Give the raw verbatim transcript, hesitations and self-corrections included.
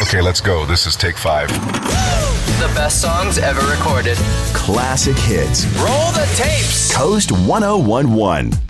Okay, let's go. This is take five. The best songs ever recorded. Classic hits. Roll the tapes. Coast ten eleven.